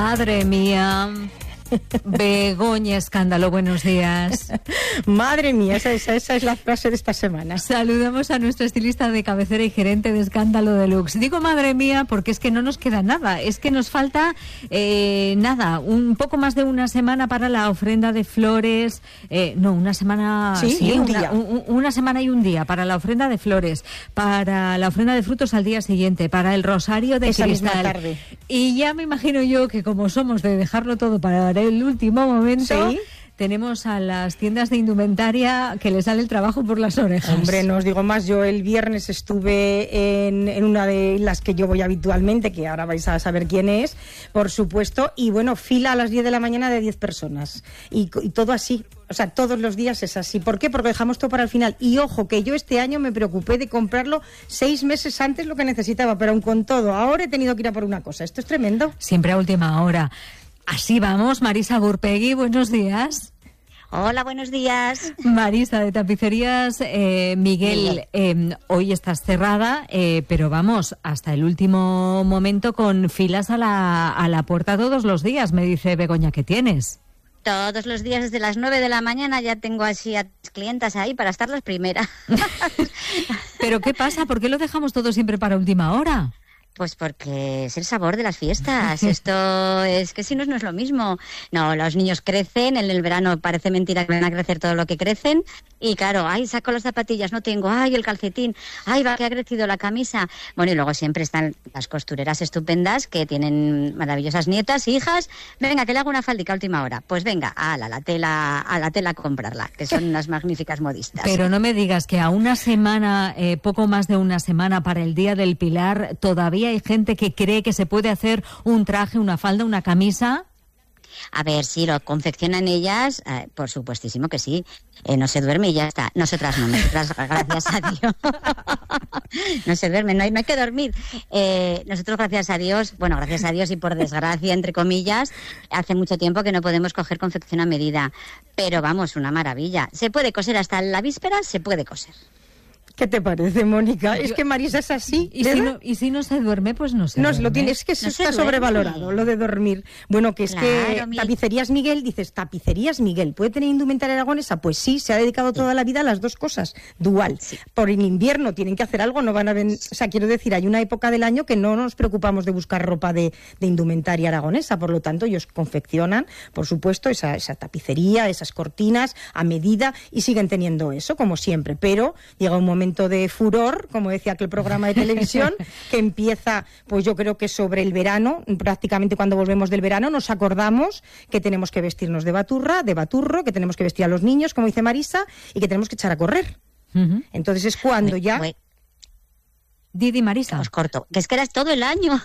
Madre mía. Begoña Escándalo, buenos días. Madre mía, esa es la frase de esta semana. Saludamos a nuestra estilista de cabecera y gerente de Escándalo Deluxe. Digo madre mía porque es que no nos queda nada, es que nos falta un poco más de una semana para la ofrenda de flores, una semana, una semana y un día para la ofrenda de flores, para la ofrenda de frutos al día siguiente, para el rosario de esa cristal. Misma tarde. Y ya me imagino yo que como somos de dejarlo todo para el último momento, ¿sí? Tenemos a las tiendas de indumentaria que les sale el trabajo por las orejas. Hombre, no os digo más, yo el viernes estuve en una de las que yo voy habitualmente, que ahora vais a saber quién es, por supuesto, y bueno, fila a las 10 de la mañana de 10 personas, y todo así. O sea, todos los días es así. ¿Por qué? Porque dejamos todo para el final. Y ojo, que yo este año me preocupé de comprarlo 6 meses antes lo que necesitaba, pero aún con todo, ahora he tenido que ir a por una cosa. Esto es tremendo. Siempre a última hora. Así vamos, Marisa Gurpegui, buenos días. Hola, buenos días. Marisa, de Tapicerías Miguel, hoy estás cerrada, pero vamos, hasta el último momento con filas a la puerta todos los días, me dice Begoña que tienes. Todos los días desde las 9 de la mañana ya tengo así a clientas ahí para estar las primeras. ¿Pero qué pasa? ¿Por qué lo dejamos todo siempre para última hora? Pues porque es el sabor de las fiestas. Esto es que si no es lo mismo. No, los niños crecen, en el verano parece mentira que van a crecer todo lo que crecen. Y claro, ay, saco las zapatillas, no tengo, ay, el calcetín, ay, va que ha crecido la camisa. Bueno, y luego siempre están las costureras estupendas que tienen maravillosas nietas, hijas. Venga, que le hago una faldica a última hora. Pues venga, a la tela a comprarla, que son unas magníficas modistas. Pero no me digas que a una semana, poco más de una semana para el Día del Pilar, todavía hay gente que cree que se puede hacer un traje, una falda, una camisa. A ver, si lo confeccionan ellas, por supuestísimo que sí. No se duerme y ya está. Nosotras gracias a Dios. No se duerme, no hay que dormir. Nosotros, gracias a Dios y por desgracia, entre comillas, hace mucho tiempo que no podemos coger confección a medida. Pero vamos, una maravilla. Se puede coser hasta la víspera, se puede coser. ¿Qué te parece, Mónica? Es que Marisa es así. Y si no se duerme, pues no se duerme. Lo tiene, es que no está sobrevalorado lo de dormir. Bueno, que es que Tapicerías Miguel, dices, Tapicerías Miguel, ¿puede tener indumentaria aragonesa? Pues sí, se ha dedicado toda la vida a las dos cosas, dual. Sí. Por el invierno tienen que hacer algo, no van a o sea, quiero decir, hay una época del año que no nos preocupamos de buscar ropa de indumentaria aragonesa, por lo tanto, ellos confeccionan, por supuesto, esa tapicería, esas cortinas a medida y siguen teniendo eso, como siempre, pero llega un momento de furor, como decía aquel programa de televisión, que empieza, pues yo creo que sobre el verano, prácticamente cuando volvemos del verano, nos acordamos que tenemos que vestirnos de baturro, que tenemos que vestir a los niños, como dice Marisa, y que tenemos que echar a correr. Uh-huh. Entonces es cuando ya... Didi, Marisa. Os corto, que es que eras todo el año.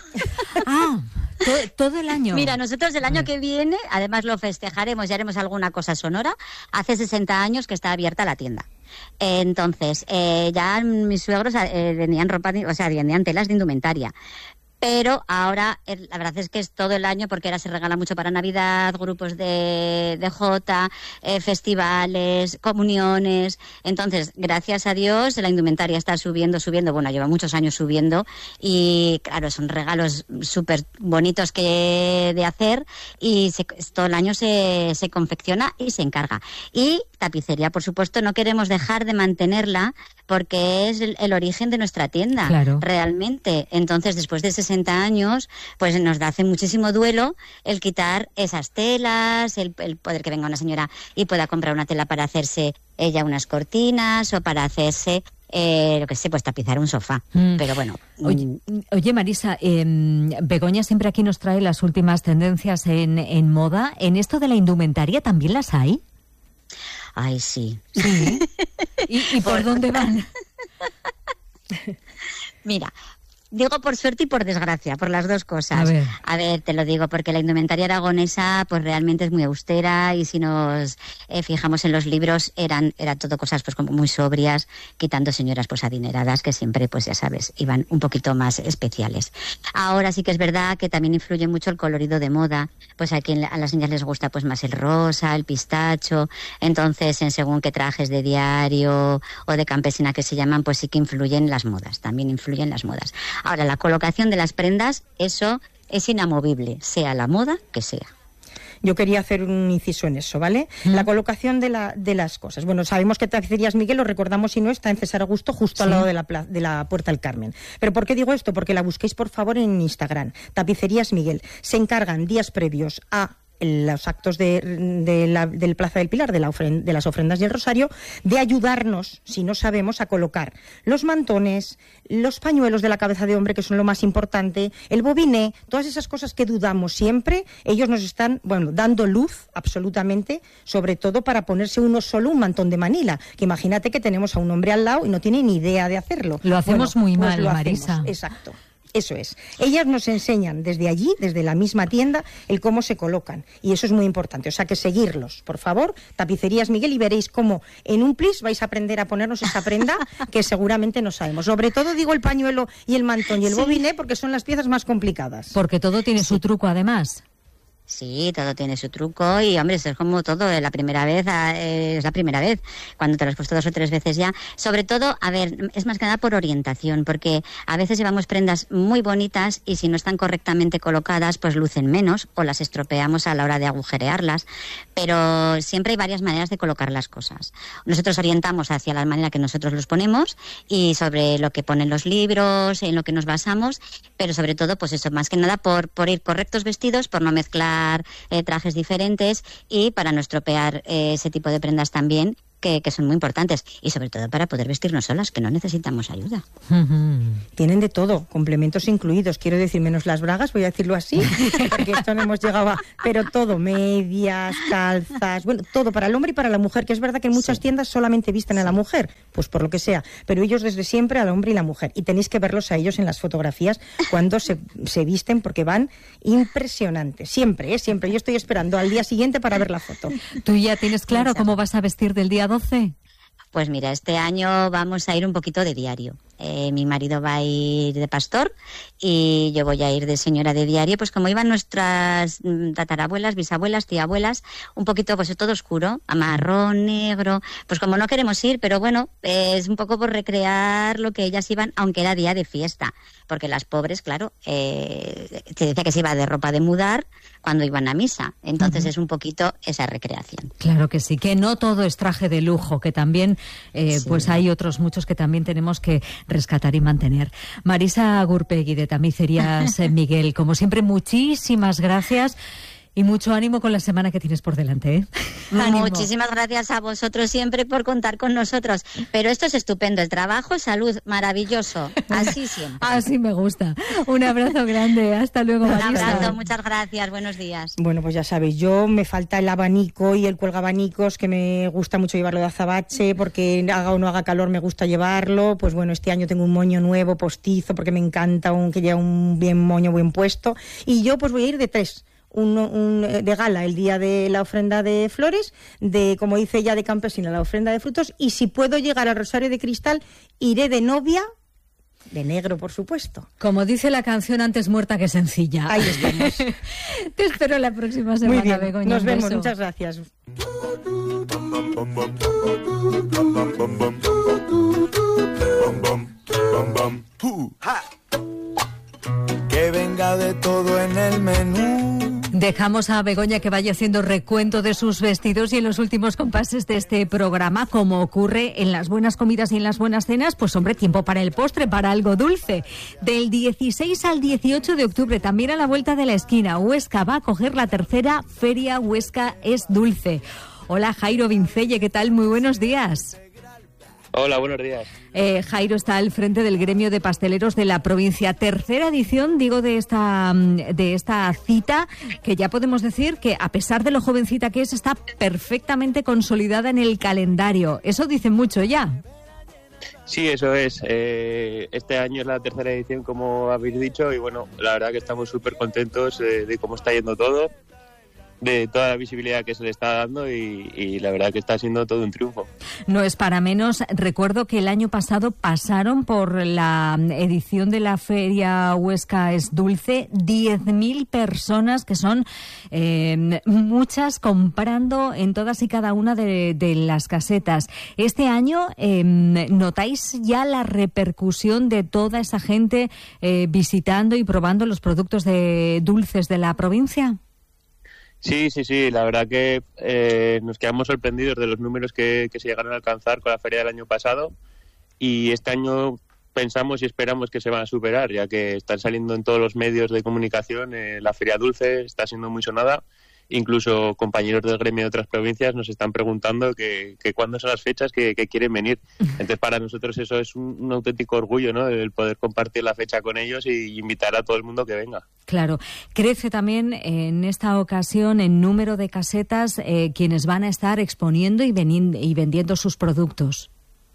Todo el año. Mira, nosotros el año que viene, además lo festejaremos y haremos alguna cosa sonora. Hace 60 años que está abierta la tienda. Entonces, ya mis suegros vendían ropa, vendían telas de indumentaria. Pero ahora la verdad es que es todo el año porque ahora se regala mucho para Navidad, grupos de Jota, festivales, comuniones. Entonces, gracias a Dios, la indumentaria está subiendo. Bueno, lleva muchos años subiendo y claro, son regalos súper bonitos de hacer y todo el año se confecciona y se encarga. Y tapicería, por supuesto, no queremos dejar de mantenerla porque es el origen de nuestra tienda, claro. Realmente. Entonces, después de 60 años, pues nos hace muchísimo duelo el quitar esas telas, el poder que venga una señora y pueda comprar una tela para hacerse ella unas cortinas o para hacerse pues tapizar un sofá. Pero bueno. Oye Marisa, Begoña siempre aquí nos trae las últimas tendencias en moda. ¿En esto de la indumentaria también las hay? Ay, sí. ¿Sí? ¿Y por dónde van? Mira, digo por suerte y por desgracia, por las dos cosas. A ver, te lo digo, porque la indumentaria aragonesa pues realmente es muy austera y si nos fijamos en los libros era todo cosas pues como muy sobrias, quitando señoras pues adineradas que siempre pues ya sabes, iban un poquito más especiales. Ahora sí que es verdad que también influye mucho el colorido de moda, pues a las niñas les gusta pues más el rosa, el pistacho, entonces en según qué trajes de diario o de campesina que se llaman, pues sí que influyen las modas, también influyen las modas. Ahora, la colocación de las prendas, eso es inamovible, sea la moda que sea. Yo quería hacer un inciso en eso, ¿vale? La colocación de las cosas. Bueno, sabemos que Tapicerías Miguel, lo recordamos si no, está en César Augusto, justo al lado de la Puerta del Carmen. ¿Pero por qué digo esto? Porque la busquéis, por favor, en Instagram. Tapicerías Miguel. Se encargan días previos a los actos del Plaza del Pilar, de las ofrendas y el rosario, de ayudarnos, si no sabemos, a colocar los mantones, los pañuelos de la cabeza de hombre, que son lo más importante, el bobiné, todas esas cosas que dudamos siempre. Ellos nos están, dando luz, absolutamente, sobre todo para ponerse uno solo un mantón de Manila, que imagínate que tenemos a un hombre al lado y no tiene ni idea de hacerlo. Lo hacemos muy mal, Marisa. Exacto. Eso es. Ellas nos enseñan desde allí, desde la misma tienda, el cómo se colocan. Y eso es muy importante. O sea, que seguirlos, por favor. Tapicerías Miguel, y veréis cómo en un plis vais a aprender a ponernos esa prenda que seguramente no sabemos. Sobre todo digo el pañuelo y el mantón y el bobiné, porque son las piezas más complicadas. Porque todo tiene su truco, además. Sí, todo tiene su truco y, hombre, eso es como todo, la primera vez es la primera vez, cuando te lo has puesto 2 o 3 veces ya. Sobre todo, a ver, es más que nada por orientación, porque a veces llevamos prendas muy bonitas y si no están correctamente colocadas, pues lucen menos o las estropeamos a la hora de agujerearlas, pero siempre hay varias maneras de colocar las cosas. Nosotros orientamos hacia la manera que nosotros los ponemos y sobre lo que ponen los libros, en lo que nos basamos, pero sobre todo, pues eso, más que nada por ir correctos vestidos, por no mezclar trajes diferentes y para no estropear ese tipo de prendas también, que son muy importantes, y sobre todo para poder vestirnos solas, que no necesitamos ayuda. Tienen de todo, complementos incluidos, quiero decir, menos las bragas, voy a decirlo así, porque esto no hemos llegado a... Pero todo, medias, calzas, todo para el hombre y para la mujer, que es verdad que en muchas tiendas solamente visten a la mujer, pues por lo que sea, pero ellos desde siempre al hombre y la mujer, y tenéis que verlos a ellos en las fotografías cuando se visten, porque van impresionantes, siempre, siempre. Yo estoy esperando al día siguiente para ver la foto. ¿Tú ya tienes claro cómo vas a vestir del día 12? Pues mira, este año vamos a ir un poquito de diario. Mi marido va a ir de pastor y yo voy a ir de señora de diario, pues como iban nuestras tatarabuelas, bisabuelas, tiabuelas, un poquito pues todo oscuro, a marrón, negro, pues como no queremos ir, pero bueno, es un poco por recrear lo que ellas iban, aunque era día de fiesta, porque las pobres, claro, se decía que se iba de ropa de mudar cuando iban a misa, entonces es un poquito esa recreación. Claro que sí, que no todo es traje de lujo, que también pues hay otros muchos que también tenemos que rescatar y mantener. Marisa Gurpegui, de Tapicerías Miguel, como siempre, muchísimas gracias y mucho ánimo con la semana que tienes por delante, ¿eh? Muchísimas gracias a vosotros siempre por contar con nosotros. Pero esto es estupendo, el trabajo, salud, maravilloso. Así siempre. Así me gusta. Un abrazo grande. Hasta luego, Marisa. Un abrazo, muchas gracias. Buenos días. Bueno, pues ya sabéis, yo me falta el abanico y el cuelgabanicos, que me gusta mucho llevarlo de azabache, porque haga o no haga calor me gusta llevarlo. Pues bueno, este año tengo un moño nuevo, postizo, porque me encanta que lleve un bien moño bien puesto. Y yo pues voy a ir de 3. De gala el día de la ofrenda de flores, de, como dice ella, de campesina la ofrenda de frutos, y si puedo llegar al Rosario de Cristal, iré de novia, de negro, por supuesto. Como dice la canción, antes muerta que sencilla. Ahí estamos. Te espero la próxima semana, muy bien, Begoña. Nos vemos, muchas gracias. Que venga de todo en el menú. Dejamos a Begoña que vaya haciendo recuento de sus vestidos y en los últimos compases de este programa, como ocurre en las buenas comidas y en las buenas cenas, pues hombre, tiempo para el postre, para algo dulce. Del 16 al 18 de octubre, también a la vuelta de la esquina, Huesca va a acoger la 3ª Feria Huesca es Dulce. Hola, Jairo Vincelle, ¿qué tal? Muy buenos días. Hola, buenos días. Jairo está al frente del gremio de pasteleros de la provincia. 3ª edición, digo, de esta cita, que ya podemos decir que, a pesar de lo jovencita que es, está perfectamente consolidada en el calendario. Eso dice mucho ya. Sí, eso es. Este año es la 3ª edición, como habéis dicho, y bueno, la verdad que estamos súper contentos de cómo está yendo todo. de toda la visibilidad que se le está dando y la verdad que está siendo todo un triunfo. No es para menos. Recuerdo que el año pasado pasaron por la edición de la Feria Huesca es Dulce 10.000 personas, que son muchas, comprando en todas y cada una de las casetas. Este año, ¿notáis ya la repercusión de toda esa gente visitando y probando los productos de dulces de la provincia? Sí, la verdad que nos quedamos sorprendidos de los números que se llegaron a alcanzar con la feria del año pasado, y este año pensamos y esperamos que se van a superar, ya que están saliendo en todos los medios de comunicación. La Feria Dulce está siendo muy sonada. Incluso compañeros del gremio de otras provincias nos están preguntando que cuándo son las fechas que quieren venir. Entonces, para nosotros eso es un auténtico orgullo, ¿no? El poder compartir la fecha con ellos y invitar a todo el mundo que venga. Claro. Crece también en esta ocasión en número de casetas quienes van a estar exponiendo y vendiendo sus productos.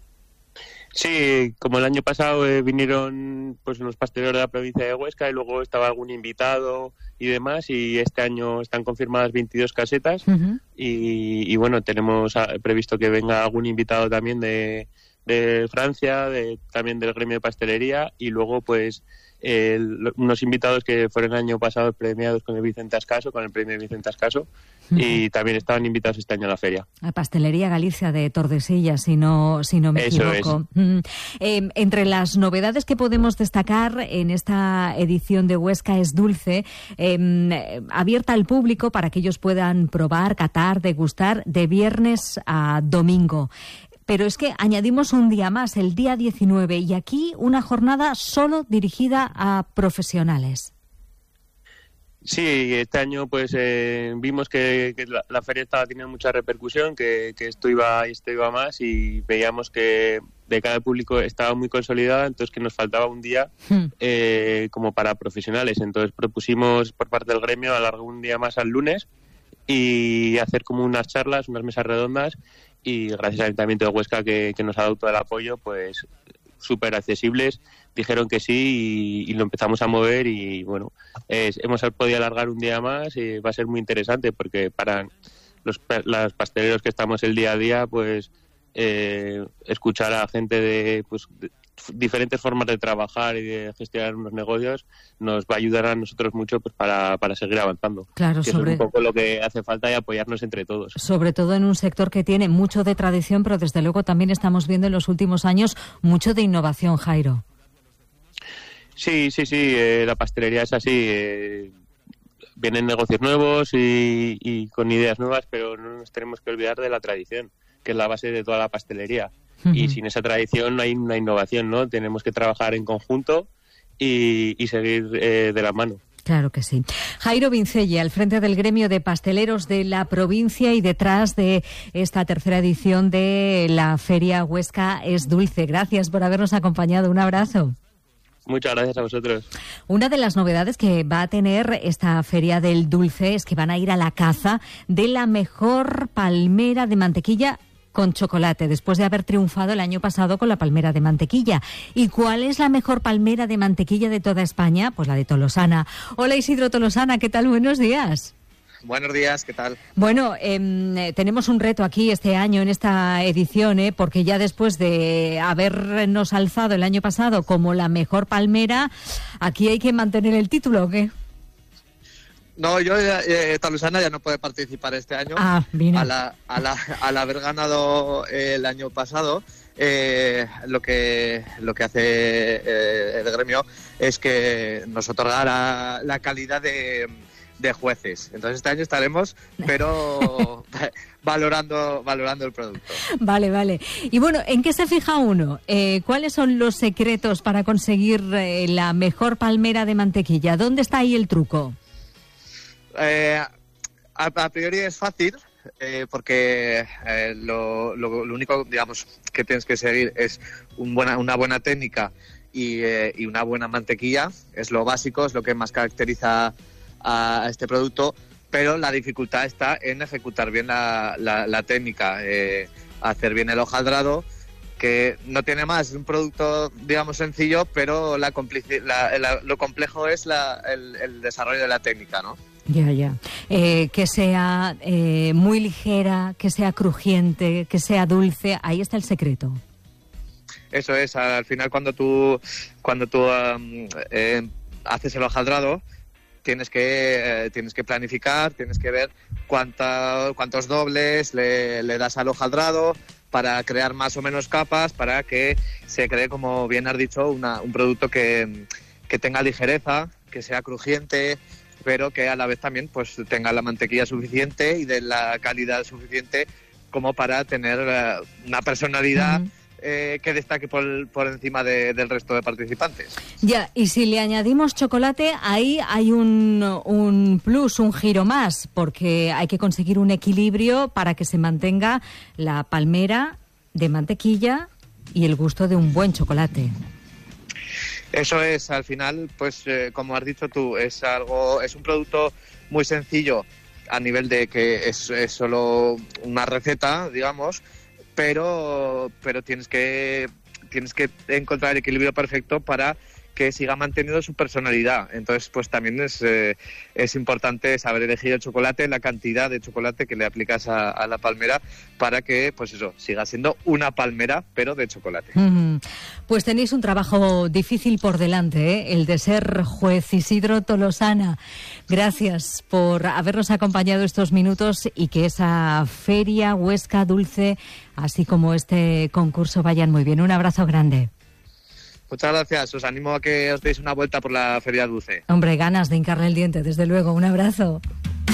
Sí, como el año pasado vinieron pues los pasteleros de la provincia de Huesca y luego estaba algún invitado y demás, y este año están confirmadas 22 casetas. Uh-huh. y bueno, tenemos previsto que venga algún invitado también de Francia, también del gremio de pastelería, y luego pues unos invitados que fueron el año pasado premiados con el premio Vicente Ascaso, uh-huh. Y también estaban invitados este año a la feria. La Pastelería Galicia de Tordesillas, si no me equivoco. Entre las novedades que podemos destacar en esta edición de Huesca es Dulce, abierta al público para que ellos puedan probar, catar, degustar de viernes a domingo. Pero es que añadimos un día más, el día 19, y aquí una jornada solo dirigida a profesionales. Sí, este año pues vimos que la feria estaba teniendo mucha repercusión, que esto iba más, y veíamos que de cada público estaba muy consolidada, entonces que nos faltaba un día como para profesionales. Entonces propusimos por parte del gremio alargar un día más al lunes y hacer como unas charlas, unas mesas redondas, y gracias al Ayuntamiento de Huesca que nos ha dado todo el apoyo, pues súper accesibles, dijeron que sí y lo empezamos a mover, y bueno, hemos podido alargar un día más, y va a ser muy interesante porque para los pasteleros que estamos el día a día, pues escuchar a gente de diferentes formas de trabajar y de gestionar unos negocios nos va a ayudar a nosotros mucho pues para seguir avanzando. Claro, eso es un poco lo que hace falta, y apoyarnos entre todos. Sobre todo en un sector que tiene mucho de tradición, pero desde luego también estamos viendo en los últimos años mucho de innovación, Jairo. Sí, la pastelería es así. Vienen negocios nuevos y con ideas nuevas, pero no nos tenemos que olvidar de la tradición, que es la base de toda la pastelería. Uh-huh. Y sin esa tradición no hay una innovación, ¿no? Tenemos que trabajar en conjunto y seguir de la mano. Claro que sí. Jairo Vincelle, al frente del gremio de pasteleros de la provincia y detrás de esta tercera edición de la Feria Huesca es Dulce. Gracias por habernos acompañado. Un abrazo. Muchas gracias a vosotros. Una de las novedades que va a tener esta Feria del Dulce es que van a ir a la caza de la mejor palmera de mantequilla con chocolate, después de haber triunfado el año pasado con la palmera de mantequilla. ¿Y cuál es la mejor palmera de mantequilla de toda España? Pues la de Tolosana. Hola, Isidro Tolosana, ¿qué tal? Buenos días. Buenos días, ¿qué tal? Bueno, tenemos un reto aquí este año en esta edición, porque ya después de habernos alzado el año pasado como la mejor palmera, aquí hay que mantener el título, ¿o qué? No, yo Tolosana ya no puede participar este año. Al haber ganado el año pasado, lo que hace el gremio es que nos otorgará la calidad de jueces. Entonces este año estaremos, pero valorando el producto. Vale. Y bueno, ¿en qué se fija uno? ¿Cuáles son los secretos para conseguir la mejor palmera de mantequilla? ¿Dónde está ahí el truco? A priori es fácil, porque lo único, digamos, que tienes que seguir es una buena técnica y una buena mantequilla. Es lo básico, es lo que más caracteriza a este producto, pero la dificultad está en ejecutar bien la técnica, hacer bien el hojaldrado, que no tiene más, es un producto, digamos, sencillo, pero lo complejo es el desarrollo de la técnica, ¿no? Ya. Que sea muy ligera, que sea crujiente, que sea dulce, ahí está el secreto. Eso es, al final cuando tú haces el hojaldrado, tienes que planificar, tienes que ver cuántos dobles le das al hojaldrado para crear más o menos capas, para que se cree, como bien has dicho, un producto que tenga ligereza, que sea crujiente, pero que a la vez también pues tenga la mantequilla suficiente y de la calidad suficiente como para tener una personalidad que destaque por encima del resto de participantes. Ya, y si le añadimos chocolate, ahí hay un plus, un giro más, porque hay que conseguir un equilibrio para que se mantenga la palmera de mantequilla y el gusto de un buen chocolate. Eso es, al final, pues como has dicho tú, es un producto muy sencillo a nivel de que es solo una receta, digamos, pero tienes que encontrar el equilibrio perfecto para que siga manteniendo su personalidad. Entonces, pues también es importante saber elegir el chocolate, la cantidad de chocolate que le aplicas a la palmera para que, pues eso, siga siendo una palmera, pero de chocolate. Pues tenéis un trabajo difícil por delante, el de ser juez. Isidro Tolosana, gracias por habernos acompañado estos minutos y que esa feria Huesca Dulce, así como este concurso, vayan muy bien. Un abrazo grande. Muchas gracias. Os animo a que os deis una vuelta por la Feria Dulce. Hombre, ganas de hincarle el diente, desde luego. Un abrazo.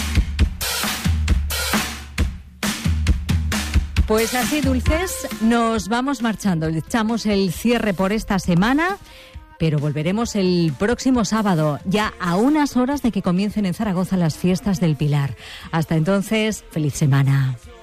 Pues así, dulces, nos vamos marchando. Le echamos el cierre por esta semana, pero volveremos el próximo sábado, ya a unas horas de que comiencen en Zaragoza las fiestas del Pilar. Hasta entonces, feliz semana.